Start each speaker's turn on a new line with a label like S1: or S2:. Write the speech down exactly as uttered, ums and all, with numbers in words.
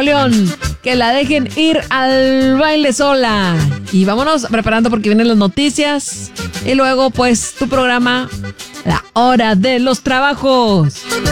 S1: León. Que la dejen ir al baile sola. Y vámonos preparando porque vienen las noticias. Y luego, pues, tu programa, La Hora de los Trabajos.